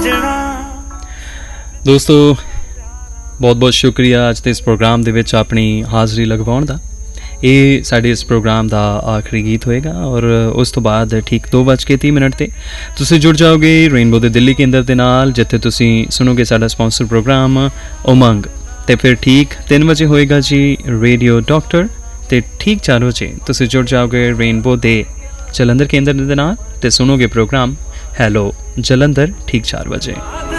ਦੋਸਤੋ ਬਹੁਤ ਬਹੁਤ ਸ਼ੁਕਰੀਆ ਅੱਜ ਦੇ ਇਸ ਪ੍ਰੋਗਰਾਮ ਦੇ ਵਿੱਚ ਆਪਣੀ ਹਾਜ਼ਰੀ ਲਗਵਾਉਣ ਦਾ। ਇਹ ਸਾਡੇ ਇਸ ਪ੍ਰੋਗਰਾਮ ਦਾ ਆਖਰੀ ਗੀਤ ਹੋਏਗਾ ਔਰ ਉਸ ਤੋਂ ਬਾਅਦ ਠੀਕ 2:30 'ਤੇ ਤੁਸੀਂ ਜੁੜ ਜਾਓਗੇ ਰੇਨਬੋ ਦੇ ਦਿੱਲੀ ਕੇਂਦਰ ਦੇ ਨਾਲ, ਜਿੱਥੇ ਤੁਸੀਂ ਸੁਣੋਗੇ ਸਾਡਾ ਸਪਾਂਸਰ ਪ੍ਰੋਗਰਾਮ ਉਮੰਗ। ਅਤੇ ਫਿਰ ਠੀਕ 3 ਵਜੇ ਹੋਏਗਾ ਜੀ ਰੇਡੀਓ ਡਾਕਟਰ, ਅਤੇ ਠੀਕ 4 ਵਜੇ ਤੁਸੀਂ ਜੁੜ ਜਾਓਗੇ ਰੇਨਬੋ ਦੇ ਜਲੰਧਰ ਕੇਂਦਰ ਦੇ ਨਾਲ ਅਤੇ ਸੁਣੋਗੇ ਪ੍ਰੋਗਰਾਮ ਹੈਲੋ ਜਲੰਧਰ ਠੀਕ 4 ਵਜੇ।